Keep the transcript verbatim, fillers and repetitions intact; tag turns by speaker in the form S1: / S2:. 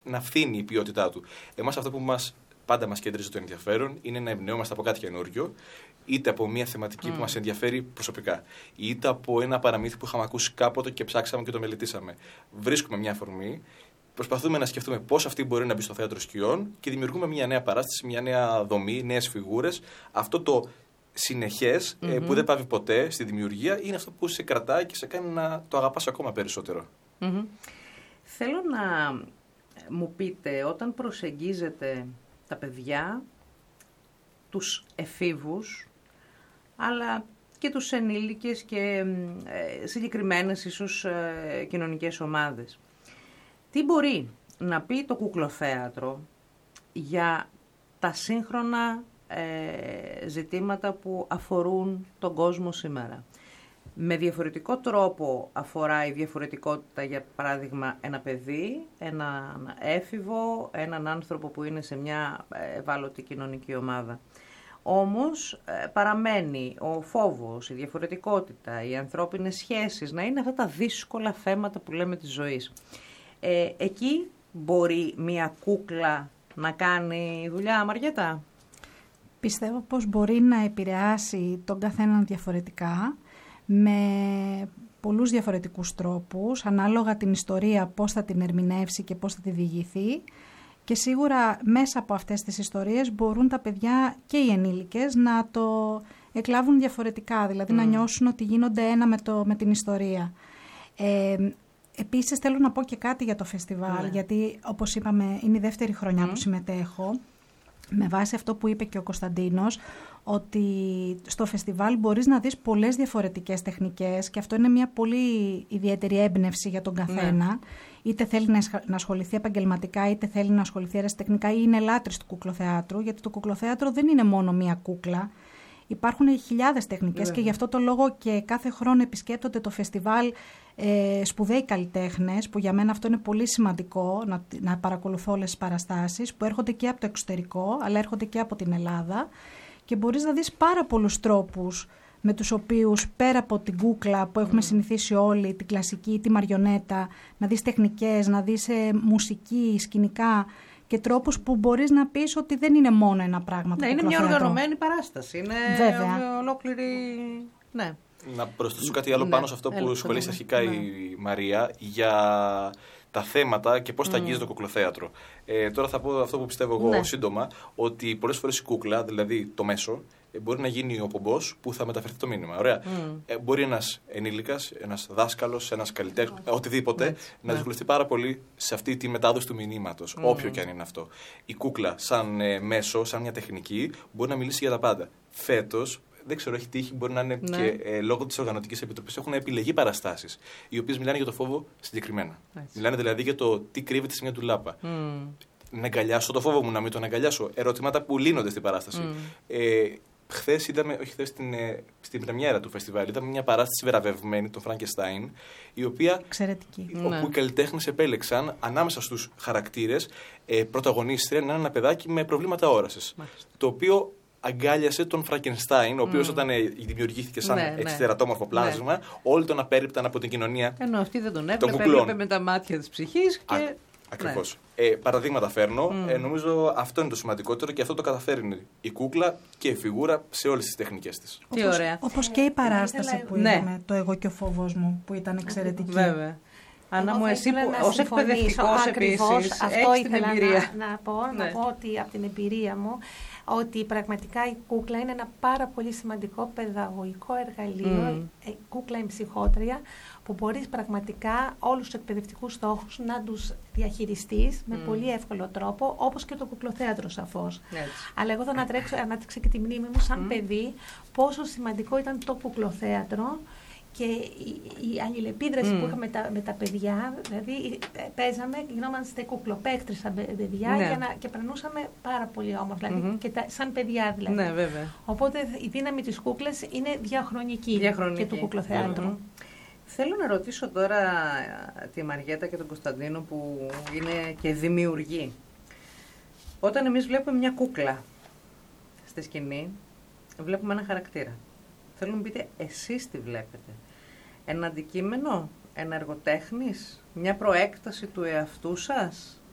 S1: να φθήνει η ποιότητά του. Εμάς αυτό που μας, πάντα μας κέντριζε το ενδιαφέρον είναι να εμπνεόμαστε από κάτι καινούριο, είτε από μια θεματική mm. που μας ενδιαφέρει προσωπικά, είτε από ένα παραμύθι που είχαμε ακούσει κάποτε και ψάξαμε και το μελετήσαμε. Βρίσκουμε μια αφορμή, προσπαθούμε να σκεφτούμε πώς αυτή μπορεί να μπει στο θέατρο σκιών και δημιουργούμε μια νέα παράσταση, μια νέα δομή, νέες φιγούρες. Αυτό το συνεχές mm-hmm. που δεν πάβει ποτέ στη δημιουργία είναι αυτό που σε κρατάει και σε κάνει να το αγαπάς ακόμα περισσότερο.
S2: Mm-hmm. Θέλω να μου πείτε, όταν προσεγγίζετε τα παιδιά, τους εφήβους, αλλά και τους ενήλικες και ε, συγκεκριμένες ίσως ε, κοινωνικές ομάδες, τι μπορεί να πει το κουκλοθέατρο για τα σύγχρονα ε, ζητήματα που αφορούν τον κόσμο σήμερα? Με διαφορετικό τρόπο αφορά η διαφορετικότητα, για παράδειγμα, ένα παιδί, έναν έφηβο, έναν άνθρωπο που είναι σε μια ευάλωτη κοινωνική ομάδα. Όμως ε, παραμένει ο φόβος, η διαφορετικότητα, οι ανθρώπινες σχέσεις, να είναι αυτά τα δύσκολα θέματα που λέμε της ζωής. Ε, εκεί μπορεί μια κούκλα να κάνει δουλειά, Μαριέτα?
S3: Πιστεύω πως μπορεί να επηρεάσει τον καθέναν διαφορετικά, με πολλούς διαφορετικούς τρόπους, ανάλογα την ιστορία πώς θα την ερμηνεύσει και πώς θα τη διηγηθεί. Και σίγουρα μέσα από αυτές τις ιστορίες μπορούν τα παιδιά και οι ενήλικες να το εκλάβουν διαφορετικά, δηλαδή mm. να νιώσουν ότι γίνονται ένα με, το, με την ιστορία. Ε, επίσης θέλω να πω και κάτι για το φεστιβάλ, mm. γιατί όπως είπαμε είναι η δεύτερη χρονιά mm. που συμμετέχω. Με βάση αυτό που είπε και ο Κωνσταντίνος, ότι στο φεστιβάλ μπορείς να δεις πολλές διαφορετικές τεχνικές και αυτό είναι μια πολύ ιδιαίτερη έμπνευση για τον καθένα. Ναι. Είτε θέλει να ασχοληθεί επαγγελματικά, είτε θέλει να ασχοληθεί αεραστεχνικά ή είναι λάτρης του κουκλοθεάτρου, γιατί το κουκλοθέατρο δεν είναι μόνο μία κούκλα. Υπάρχουν χιλιάδες τεχνικές yeah. και γι' αυτό το λόγο και κάθε χρόνο επισκέπτονται το φεστιβάλ ε, σπουδαίοι καλλιτέχνες, που για μένα αυτό είναι πολύ σημαντικό, να, να παρακολουθώ όλες τις παραστάσεις, που έρχονται και από το εξωτερικό, αλλά έρχονται και από την Ελλάδα και μπορείς να δεις πάρα πολλούς τρόπους με τους οποίους πέρα από την κούκλα που έχουμε mm. συνηθίσει όλοι, την κλασική, τη μαριονέτα, να δεις τεχνικές, να δεις ε, μουσική, σκηνικά και τρόπους που μπορείς να πεις ότι δεν είναι μόνο ένα πράγμα.
S2: Ναι, είναι μια οργανωμένη παράσταση. Είναι Βέβαια. ολόκληρη... Ναι.
S1: Να προσθέσω κάτι άλλο ναι. πάνω σε αυτό που σχολίασε αρχικά ναι. η Μαρία για τα θέματα και πώς mm. θα αγγίζει το κουκλοθέατρο. Ε, τώρα θα πω αυτό που πιστεύω εγώ ναι. σύντομα, ότι πολλές φορές η κούκλα, δηλαδή το μέσο, μπορεί να γίνει ο πομπός που θα μεταφερθεί το μήνυμα. Ωραία. Mm. Ε, μπορεί ένας ενήλικας, ένας δάσκαλος, ένας καλλιτέχνης, mm. οτιδήποτε, mm. να δυσκολευτεί πάρα πολύ σε αυτή τη μετάδοση του μηνύματος, mm. όποιο και αν είναι αυτό. Η κούκλα, σαν ε, μέσο, σαν μια τεχνική, μπορεί να μιλήσει για τα πάντα. Φέτος, δεν ξέρω, έχει τύχει, μπορεί να είναι ναι. και ε, λόγω της Οργανωτικής Επιτροπής, έχουν επιλεγεί παραστάσεις, οι οποίες μιλάνε για το φόβο συγκεκριμένα. Έτσι. Μιλάνε δηλαδή για το τι κρύβεται σε μια τουλάπα. Mm. Να αγκαλιάσω το φόβο μου, να μην τον αγκαλιάσω. Ερωτήματα που λύνονται στην παράσταση. Mm. Ε, Χθες είδαμε, όχι χθες, στην, στην πρεμιέρα του φεστιβάλ, είδαμε μια παράσταση βεραβευμένη, τον Φραγκεστάιν, η οποία.
S3: Εξαιρετική.
S1: Όπου ναι. οι καλλιτέχνες επέλεξαν ανάμεσα στους χαρακτήρες ε, πρωταγωνίστρια να είναι ένα παιδάκι με προβλήματα όρασης. Μάλιστα. Το οποίο αγκάλιασε τον Φραγκενστάιν, ο οποίος mm. όταν ε, δημιουργήθηκε σαν ναι, έτσι τερατόμορφο πλάσμα, ναι. όλοι τον απέρριπταν από την κοινωνία.
S2: Ενώ αυτή δεν τον έβλεπε, έβλεπε με τα μάτια της ψυχής και. Α,
S1: Ακριβώς. Ναι. Ε, παραδείγματα φέρνω. Mm. Ε, νομίζω αυτό είναι το σημαντικότερο και αυτό το καταφέρνει η κούκλα και η φιγούρα σε όλες τις τεχνικές της.
S2: Τι
S3: όπως,
S2: ωραία.
S3: Όπως και η παράσταση που ναι. είδαμε, το εγώ και ο φόβος μου, που ήταν εξαιρετική.
S2: Βέβαια. Ανά μου, εσύ που ως εκπαιδευτικός επίσης
S4: αυτό
S2: έχεις την εμπειρία.
S4: Να, να, πω,
S2: ναι.
S4: να πω ότι από την εμπειρία μου ότι πραγματικά η κούκλα είναι ένα πάρα πολύ σημαντικό παιδαγωγικό εργαλείο, mm. η κούκλα η ψυχότρια, που μπορείς πραγματικά όλους τους εκπαιδευτικούς στόχους να τους διαχειριστείς mm. με πολύ εύκολο τρόπο, όπως και το κουκλοθέατρο σαφώς.
S2: Έτσι.
S4: Αλλά εγώ θα ανατρέξω και τη μνήμη μου σαν mm. παιδί πόσο σημαντικό ήταν το κουκλοθέατρο και η, η αλληλεπίδραση mm. που είχαμε με τα, με τα παιδιά, δηλαδή παίζαμε, γινόμαστε κουκλοπαίκτρες σαν παιδιά ναι. για να, και περνούσαμε πάρα πολύ όμορφα, δηλαδή, mm-hmm. και τα, σαν παιδιά δηλαδή.
S2: Ναι, βέβαια.
S4: Οπότε η δύναμη της κούκλας είναι διαχρονική,
S2: διαχρονική.
S4: και του κουκλοθέατρου.
S2: Mm-hmm. Θέλω να ρωτήσω τώρα τη Μαριέτα και τον Κωνσταντίνο που είναι και δημιουργοί. Όταν εμείς βλέπουμε μια κούκλα στη σκηνή, βλέπουμε ένα χαρακτήρα. Θέλω να μου πείτε εσείς τι βλέπετε. Ένα αντικείμενο, ένα έργο τέχνης, μια προέκταση του εαυτού σας.